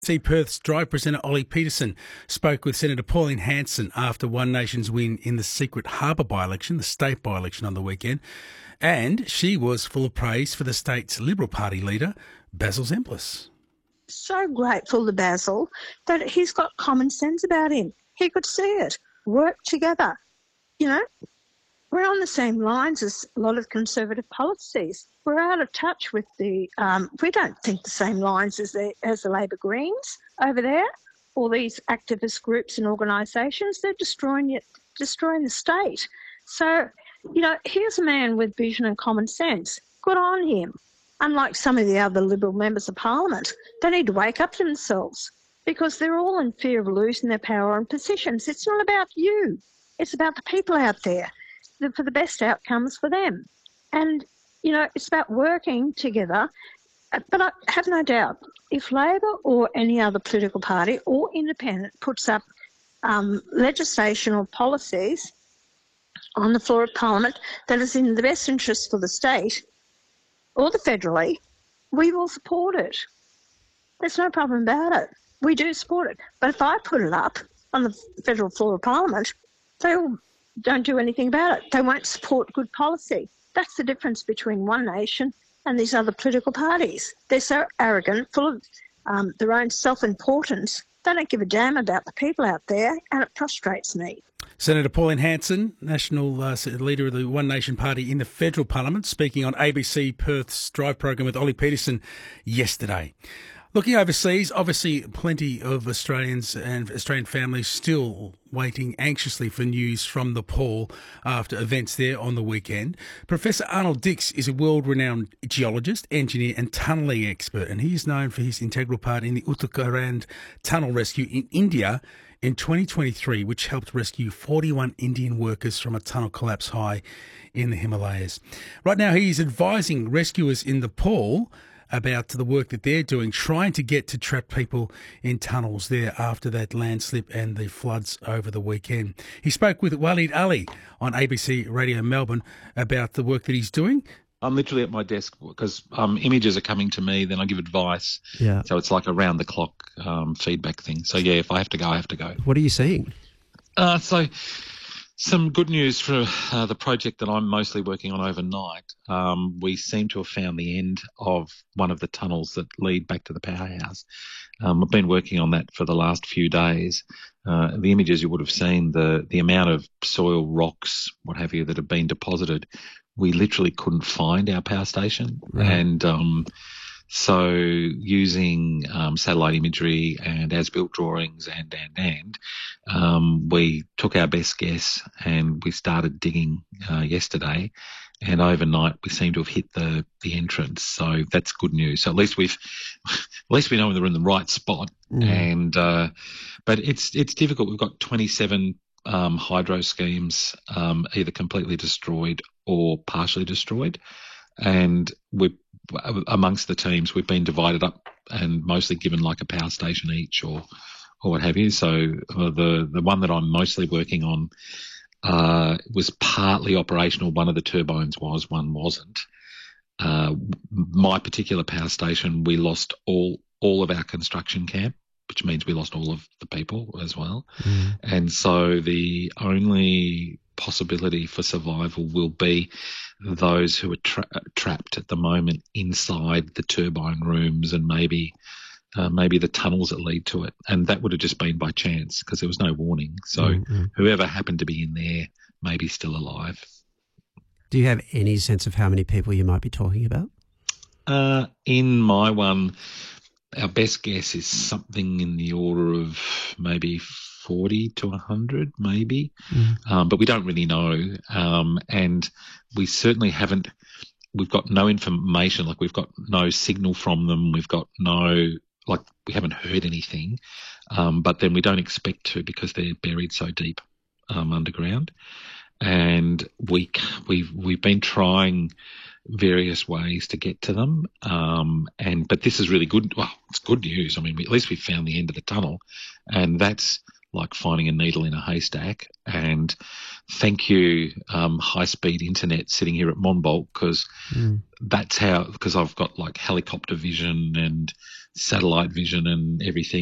See, Perth's Drive presenter Ollie Peterson spoke with Senator Pauline Hanson after One Nation's win in the Secret Harbour by-election, the state by-election on the weekend, and she was full of praise for the state's Liberal Party leader, Basil Zemplis. So grateful to Basil that he's got common sense about him. He could see it. Work together. You know, we're on the same lines as a lot of Conservative policies. We're out of touch with we don't think the same lines as the Labor Greens over there. All these activist groups and organisations, they're destroying the state. So, you know, here's a man with vision and common sense. Good on him. Unlike some of the other Liberal members of Parliament, they need to wake up to themselves because they're all in fear of losing their power and positions. It's not about you. It's about the people out there for the best outcomes for them. And, you know, it's about working together. But I have no doubt, if Labor or any other political party or independent puts up legislation or policies on the floor of Parliament that is in the best interest for the state or the federally, we will support it. There's no problem about it. We do support it. But if I put it up on the federal floor of Parliament, they all don't do anything about it. They won't support good policy. That's the difference between One Nation and these other political parties. They're so arrogant, full of their own self-importance. They don't give a damn about the people out there, and it frustrates me. Senator Pauline Hanson, national leader of the One Nation Party in the federal parliament, speaking on ABC Perth's Drive program with Ollie Peterson yesterday. Looking overseas, obviously plenty of Australians and Australian families still waiting anxiously for news from Nepal after events there on the weekend. Professor Arnold Dix is a world-renowned geologist, engineer and tunnelling expert, and he is known for his integral part in the Uttarakhand tunnel rescue in India in 2023, which helped rescue 41 Indian workers from a tunnel collapse high in the Himalayas. Right now, he is advising rescuers in Nepal about the work that they're doing, trying to get to trapped people in tunnels there after that landslip and the floods over the weekend. He spoke with Waleed Ali on ABC Radio Melbourne about the work that he's doing. I'm literally at my desk because images are coming to me, then I give advice. Yeah. So it's like a round-the-clock feedback thing. So, yeah, if I have to go, I have to go. What are you seeing? So some good news for the project that I'm mostly working on overnight. We seem to have found the end of one of the tunnels that lead back to the powerhouse. I've been working on that for the last few days. The images you would have seen, the amount of soil, rocks, what have you, that have been deposited, we literally couldn't find our power station. Right. And so using satellite imagery and as-built drawings and we took our best guess and we started digging yesterday, and overnight we seem to have hit the entrance. So that's good news. So at least we know we're in the right spot. And but it's difficult. We've got 27 hydro schemes either completely destroyed or partially destroyed, and we're amongst the teams, we've been divided up and mostly given like a power station each or what have you. So the one that I'm mostly working on was partly operational. One of the turbines was, one wasn't. My particular power station, we lost all of our construction camp, which means we lost all of the people as well. And so the only possibility for survival will be those who are trapped at the moment inside the turbine rooms and maybe the tunnels that lead to it. And that would have just been by chance because there was no warning. So whoever happened to be in there may be still alive. Do you have any sense of how many people you might be talking about? In my one, our best guess is something in the order of maybe 40 to 100, maybe. But we don't really know. And we certainly haven't, we've got no information, like we've got no signal from them. We've got we haven't heard anything. But then we don't expect to because they're buried so deep underground. And we've been trying various ways to get to them. But this is really good. Well, it's good news. I mean, at least we found the end of the tunnel, and that's like finding a needle in a haystack. And thank you, high-speed internet sitting here at Monbulk, because that's how, because I've got like helicopter vision and satellite vision and everything.